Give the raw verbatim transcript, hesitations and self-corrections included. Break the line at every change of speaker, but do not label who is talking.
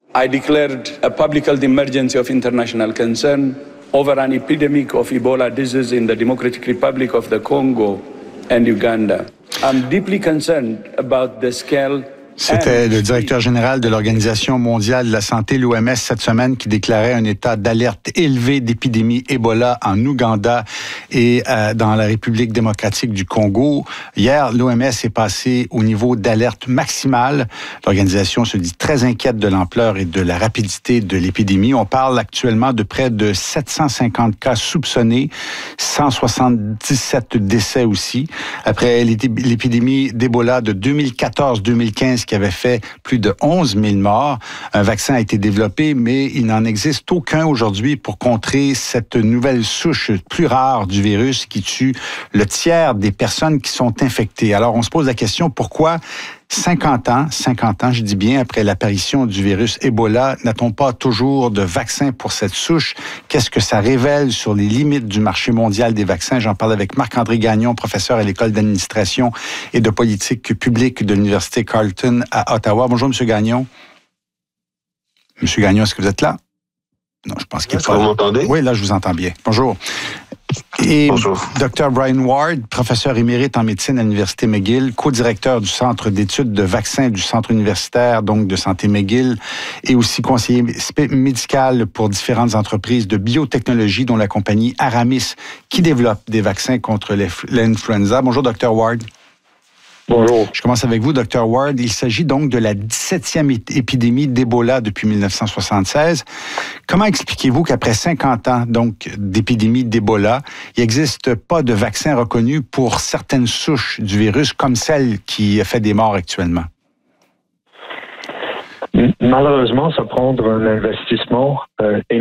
I declared a public health emergency of international concern over an epidemic of Ebola disease in the Democratic Republic of the Congo and Uganda. I'm deeply concerned about the scale.
C'était le directeur général de l'Organisation mondiale de la santé, l'O M S, cette semaine, qui déclarait un état d'alerte élevé d'épidémie Ebola en Ouganda et euh, dans la République démocratique du Congo. Hier, l'O M S est passé au niveau d'alerte maximale. L'organisation se dit très inquiète de l'ampleur et de la rapidité de l'épidémie. On parle actuellement de près de sept cent cinquante cas soupçonnés, cent soixante-dix-sept décès aussi. Après l'épidémie d'Ebola de deux mille quatorze deux mille quinze, qui avait fait plus de onze mille morts. Un vaccin a été développé, mais il n'en existe aucun aujourd'hui pour contrer cette nouvelle souche plus rare du virus qui tue le tiers des personnes qui sont infectées. Alors, on se pose la question, pourquoi cinquante ans, cinquante ans, je dis bien, après l'apparition du virus Ebola, n'a-t-on pas toujours de vaccin pour cette souche? Qu'est-ce que ça révèle sur les limites du marché mondial des vaccins? J'en parle avec Marc-André Gagnon, professeur à l'École d'administration et de politique publique de l'Université Carleton à Ottawa. Bonjour, M. Gagnon. M. Gagnon, est-ce que vous êtes là? Non, je pense qu'il est
pas. Vous m'entendez?
Oui, là, je vous entends bien. Bonjour. Et
Bonjour.
docteur Brian Ward, professeur émérite en médecine à l'Université McGill, co-directeur du Centre d'études de vaccins du Centre universitaire donc de santé McGill et aussi conseiller médical pour différentes entreprises de biotechnologie, dont la compagnie Aramis, qui développe des vaccins contre l'influenza. Bonjour, docteur Ward.
Bonjour.
Je commence avec vous, docteur Ward. Il s'agit donc de la dix-septième épidémie d'Ebola depuis dix-neuf cent soixante-seize. Comment expliquez-vous qu'après cinquante ans donc d'épidémie d'Ebola, il n'existe pas de vaccin reconnu pour certaines souches du virus comme celle qui fait des morts actuellement?
Malheureusement, ça prend un investissement euh,